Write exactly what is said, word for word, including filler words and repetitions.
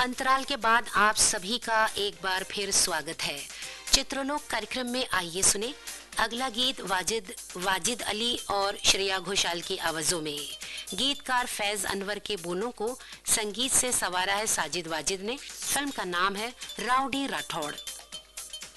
अंतराल के बाद आप सभी का एक बार फिर स्वागत है। चित्रलोक कार्यक्रम में आइए सुने अगला गीत वाजिद वाजिद अली और श्रेया घोषाल की आवाजों में। गीतकार फैज अनवर के बोलों को संगीत से संवारा है साजिद वाजिद ने। फिल्म का नाम है राउडी राठौड़।